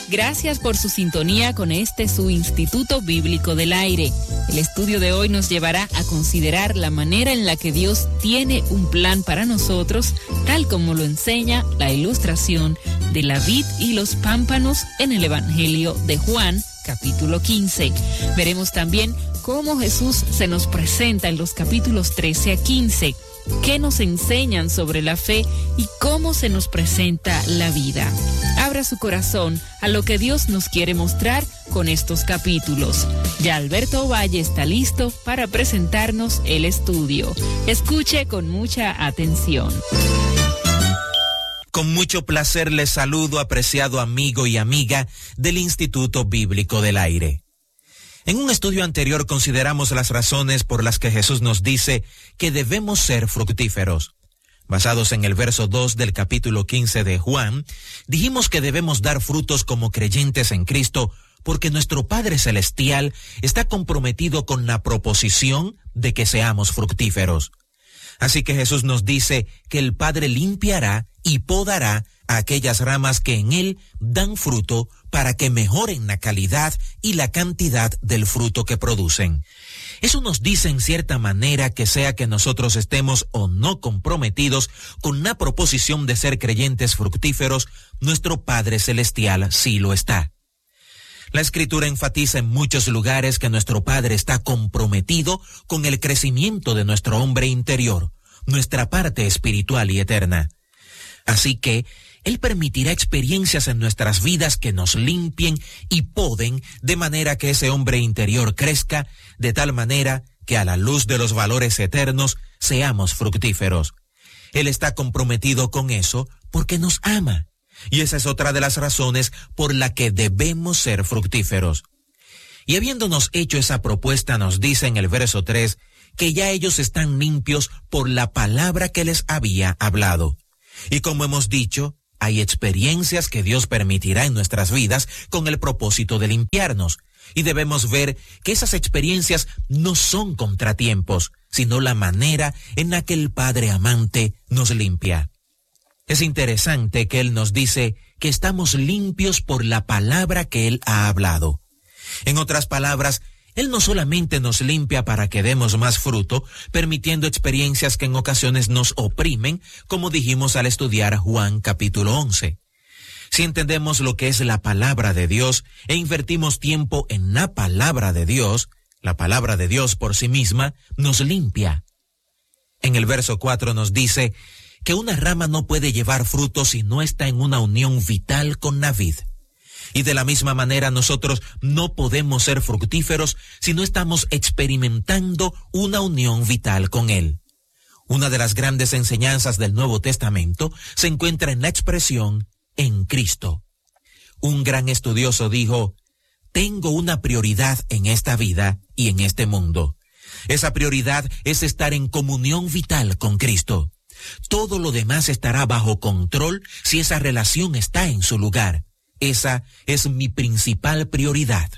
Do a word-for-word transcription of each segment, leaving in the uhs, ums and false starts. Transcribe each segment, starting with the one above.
Gracias por su sintonía con este su Instituto Bíblico del Aire. El estudio de hoy nos llevará a considerar la manera en la que Dios tiene un plan para nosotros, tal como lo enseña la ilustración de la vid y los pámpanos en el Evangelio de Juan, capítulo quince. Veremos también cómo Jesús se nos presenta en los capítulos trece a quince, qué nos enseñan sobre la fe y cómo se nos presenta la vida. Abra su corazón a lo que Dios nos quiere mostrar con estos capítulos. Ya Alberto Valle está listo para presentarnos el estudio. Escuche con mucha atención. Con mucho placer les saludo, apreciado amigo y amiga del Instituto Bíblico del Aire. En un estudio anterior consideramos las razones por las que Jesús nos dice que debemos ser fructíferos. Basados en el verso dos del capítulo quince de Juan, dijimos que debemos dar frutos como creyentes en Cristo porque nuestro Padre Celestial está comprometido con la proposición de que seamos fructíferos. Así que Jesús nos dice que el Padre limpiará y podará a aquellas ramas que en Él dan fruto para que mejoren la calidad y la cantidad del fruto que producen. Eso nos dice en cierta manera que sea que nosotros estemos o no comprometidos con la proposición de ser creyentes fructíferos, nuestro Padre Celestial sí lo está. La Escritura enfatiza en muchos lugares que nuestro Padre está comprometido con el crecimiento de nuestro hombre interior, nuestra parte espiritual y eterna. Así que Él permitirá experiencias en nuestras vidas que nos limpien y poden de manera que ese hombre interior crezca, de tal manera que a la luz de los valores eternos seamos fructíferos. Él está comprometido con eso porque nos ama. Y esa es otra de las razones por la que debemos ser fructíferos. Y habiéndonos hecho esa propuesta, nos dice en el verso tres que ya ellos están limpios por la palabra que les había hablado. Y como hemos dicho, hay experiencias que Dios permitirá en nuestras vidas con el propósito de limpiarnos. Y debemos ver que esas experiencias no son contratiempos, sino la manera en la que el Padre amante nos limpia. Es interesante que Él nos dice que estamos limpios por la palabra que Él ha hablado. En otras palabras, Él no solamente nos limpia para que demos más fruto, permitiendo experiencias que en ocasiones nos oprimen, como dijimos al estudiar Juan capítulo once. Si entendemos lo que es la palabra de Dios e invertimos tiempo en la palabra de Dios, la palabra de Dios por sí misma nos limpia. En el verso cuatro nos dice que una rama no puede llevar fruto si no está en una unión vital con la vid. Y de la misma manera nosotros no podemos ser fructíferos si no estamos experimentando una unión vital con Él. Una de las grandes enseñanzas del Nuevo Testamento se encuentra en la expresión en Cristo. Un gran estudioso dijo, tengo una prioridad en esta vida y en este mundo. Esa prioridad es estar en comunión vital con Cristo. Todo lo demás estará bajo control si esa relación está en su lugar. Esa es mi principal prioridad.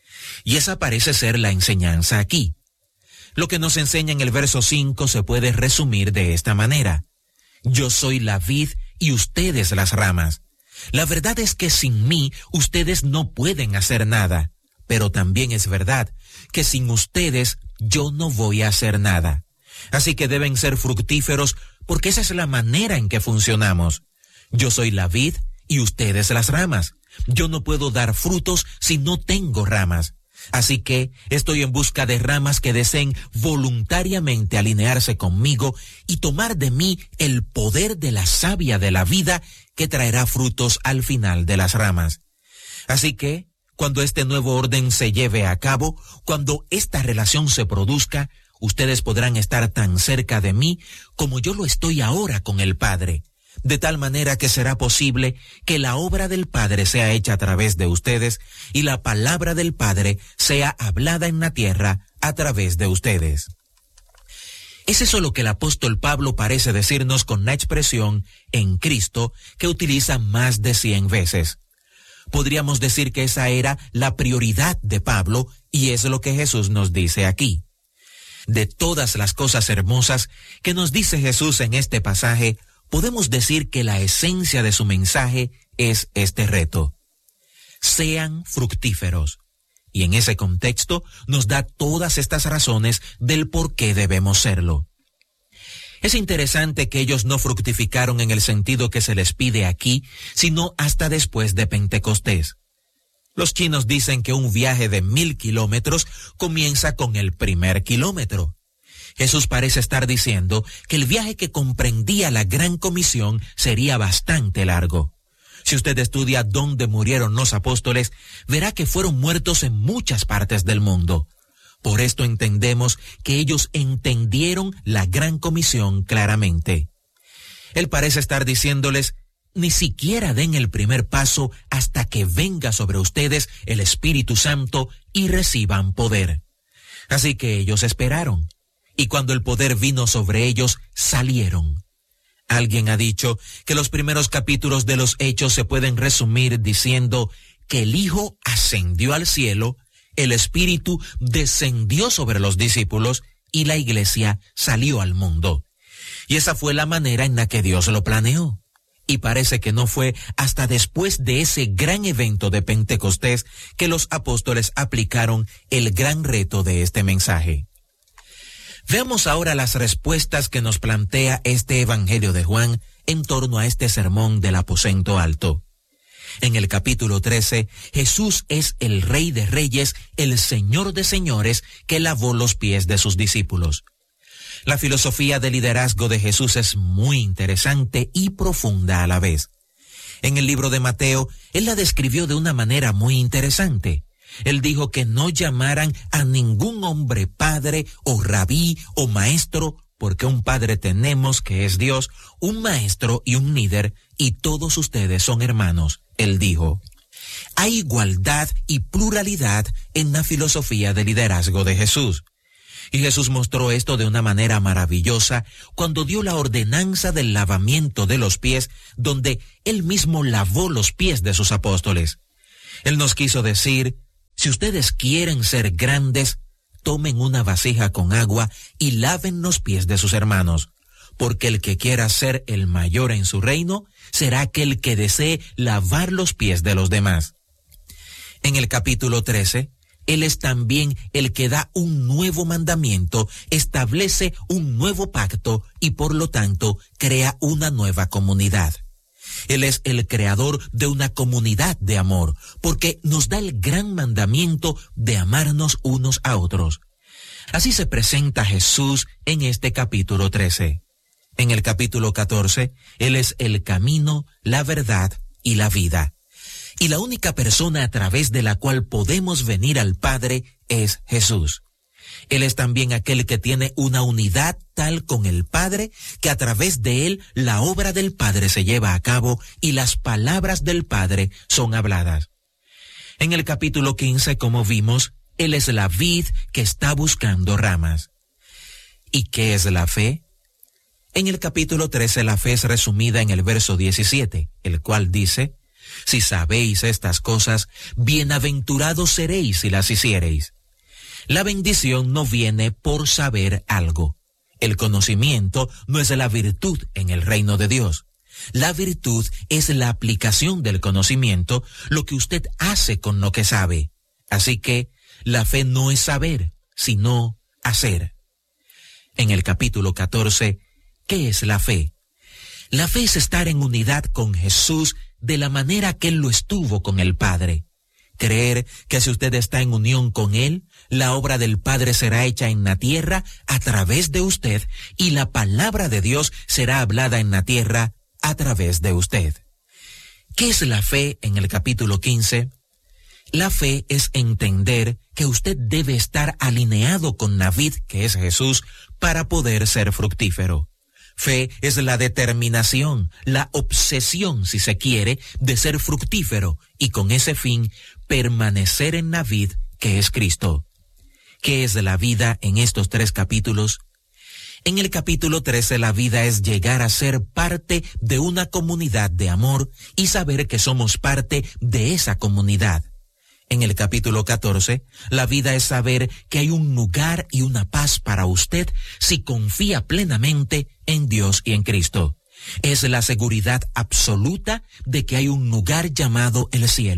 Y esa parece ser la enseñanza aquí. Lo que nos enseña en el verso cinco se puede resumir de esta manera. Yo soy la vid y ustedes las ramas. La verdad es que sin mí ustedes no pueden hacer nada. Pero también es verdad que sin ustedes yo no voy a hacer nada. Así que deben ser fructíferos porque esa es la manera en que funcionamos. Yo soy la vid y ustedes las ramas. Yo no puedo dar frutos si no tengo ramas. Así que estoy en busca de ramas que deseen voluntariamente alinearse conmigo y tomar de mí el poder de la savia de la vida que traerá frutos al final de las ramas. Así que, cuando este nuevo orden se lleve a cabo, cuando esta relación se produzca, ustedes podrán estar tan cerca de mí como yo lo estoy ahora con el Padre, de tal manera que será posible que la obra del Padre sea hecha a través de ustedes y la palabra del Padre sea hablada en la tierra a través de ustedes. Es eso lo que el apóstol Pablo parece decirnos con la expresión en Cristo que utiliza más de cien veces. Podríamos decir que esa era la prioridad de Pablo y es lo que Jesús nos dice aquí. De todas las cosas hermosas que nos dice Jesús en este pasaje, podemos decir que la esencia de su mensaje es este reto. sean fructíferos. Y en ese contexto nos da todas estas razones del por qué debemos serlo. Es interesante que ellos no fructificaron en el sentido que se les pide aquí, sino hasta después de Pentecostés. Los chinos dicen que un viaje de mil kilómetros comienza con el primer kilómetro. Jesús parece estar diciendo que el viaje que comprendía la gran comisión sería bastante largo. Si usted estudia dónde murieron los apóstoles, verá que fueron muertos en muchas partes del mundo. Por esto entendemos que ellos entendieron la gran comisión claramente. Él parece estar diciéndoles, ni siquiera den el primer paso hasta que venga sobre ustedes el Espíritu Santo y reciban poder. Así que ellos esperaron, y cuando el poder vino sobre ellos, salieron. Alguien ha dicho que los primeros capítulos de los Hechos se pueden resumir diciendo que el Hijo ascendió al cielo, el Espíritu descendió sobre los discípulos y la iglesia salió al mundo. Y esa fue la manera en la que Dios lo planeó. Y parece que no fue hasta después de ese gran evento de Pentecostés que los apóstoles aplicaron el gran reto de este mensaje. Veamos ahora las respuestas que nos plantea este Evangelio de Juan en torno a este sermón del aposento alto. En el capítulo trece, Jesús es el Rey de Reyes, el Señor de Señores, que lavó los pies de sus discípulos. La filosofía de liderazgo de Jesús es muy interesante y profunda a la vez. En el libro de Mateo, él la describió de una manera muy interesante. Él dijo que no llamaran a ningún hombre padre o rabí o maestro, porque un padre tenemos que es Dios, un maestro y un líder, y todos ustedes son hermanos. Él dijo, hay igualdad y pluralidad en la filosofía de liderazgo de Jesús. Y Jesús mostró esto de una manera maravillosa cuando dio la ordenanza del lavamiento de los pies, donde él mismo lavó los pies de sus apóstoles. Él nos quiso decir, si ustedes quieren ser grandes, tomen una vasija con agua y laven los pies de sus hermanos, porque el que quiera ser el mayor en su reino, será aquel que desee lavar los pies de los demás. En el capítulo trece, Él es también el que da un nuevo mandamiento, establece un nuevo pacto y por lo tanto crea una nueva comunidad. Él es el creador de una comunidad de amor, porque nos da el gran mandamiento de amarnos unos a otros. Así se presenta Jesús en este capítulo trece. En el capítulo catorce, Él es el camino, la verdad y la vida. Y la única persona a través de la cual podemos venir al Padre es Jesús. Él es también aquel que tiene una unidad tal con el Padre, que a través de él la obra del Padre se lleva a cabo y las palabras del Padre son habladas. En el capítulo quince, como vimos, Él es la vid que está buscando ramas. ¿Y qué es la fe? En el capítulo trece la fe es resumida en el verso diecisiete, el cual dice, si sabéis estas cosas, bienaventurados seréis si las hiciereis. La bendición no viene por saber algo. El conocimiento no es la virtud en el reino de Dios. La virtud es la aplicación del conocimiento, lo que usted hace con lo que sabe. Así que la fe no es saber, sino hacer. En el capítulo catorce, ¿qué es la fe? La fe es estar en unidad con Jesús de la manera que Él lo estuvo con el Padre. Creer que si usted está en unión con Él, la obra del Padre será hecha en la tierra a través de usted y la palabra de Dios será hablada en la tierra a través de usted. ¿Qué es la fe en el capítulo quince? La fe es entender que usted debe estar alineado con la vid que es Jesús para poder ser fructífero. Fe es la determinación, la obsesión, si se quiere, de ser fructífero y con ese fin permanecer en la vid que es Cristo. ¿Qué es la vida en estos tres capítulos? En el capítulo trece la vida es llegar a ser parte de una comunidad de amor y saber que somos parte de esa comunidad. En el capítulo catorce, la vida es saber que hay un lugar y una paz para usted si confía plenamente en Dios y en Cristo. Es la seguridad absoluta de que hay un lugar llamado el cielo,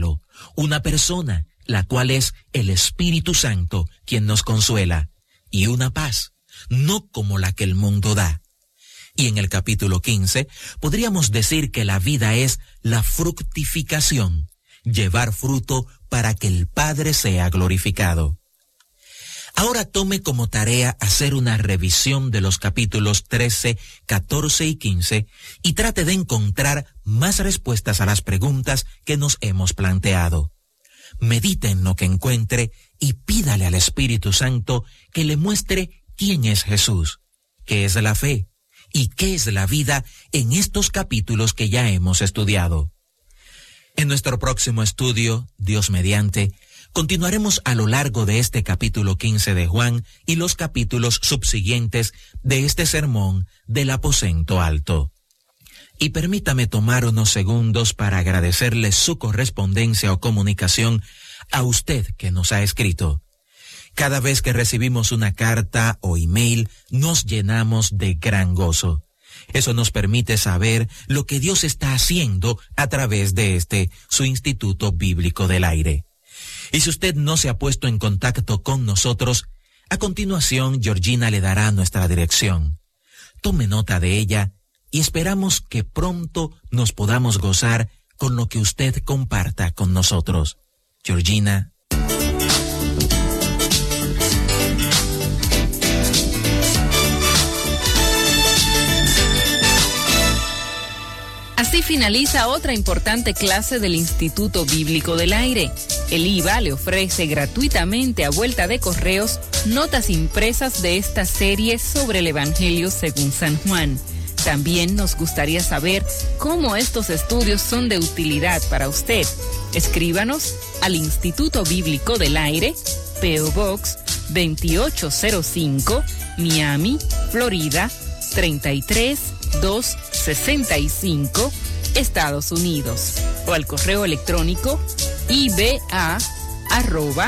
una persona, la cual es el Espíritu Santo, quien nos consuela, y una paz, no como la que el mundo da. Y en el capítulo quince, podríamos decir que la vida es la fructificación, llevar fruto para que el Padre sea glorificado. Ahora tome como tarea hacer una revisión de los capítulos trece, catorce y quince y trate de encontrar más respuestas a las preguntas que nos hemos planteado. Medite en lo que encuentre y pídale al Espíritu Santo que le muestre quién es Jesús, qué es la fe y qué es la vida en estos capítulos que ya hemos estudiado. En nuestro próximo estudio, Dios mediante, continuaremos a lo largo de este capítulo quince de Juan y los capítulos subsiguientes de este sermón del aposento alto. Y permítame tomar unos segundos para agradecerle su correspondencia o comunicación a usted que nos ha escrito. Cada vez que recibimos una carta o email, nos llenamos de gran gozo. Eso nos permite saber lo que Dios está haciendo a través de este, su Instituto Bíblico del Aire. Y si usted no se ha puesto en contacto con nosotros, a continuación Georgina le dará nuestra dirección. Tome nota de ella y esperamos que pronto nos podamos gozar con lo que usted comparta con nosotros. Georgina. Así finaliza otra importante clase del Instituto Bíblico del Aire. El I V A le ofrece gratuitamente a vuelta de correos notas impresas de esta serie sobre el Evangelio según San Juan. También nos gustaría saber cómo estos estudios son de utilidad para usted. Escríbanos al Instituto Bíblico del Aire, P O Box veintiocho cero cinco, Miami, Florida, treinta y tres mil doscientos sesenta y cinco, Estados Unidos, o al correo electrónico iba arroba